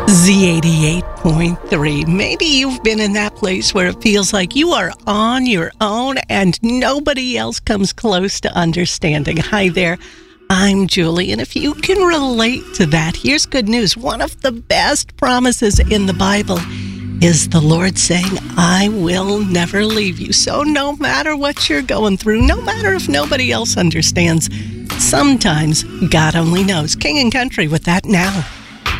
Z88.3. Maybe you've been in that place where it feels like you are on your own and nobody else comes close to understanding. Hi there, I'm Julie, and if you can relate to that, here's good news. One of the best promises in the Bible is the Lord saying, I will never leave you. So no matter what you're going through, no matter if nobody else understands, sometimes God only knows. King and Country with that now.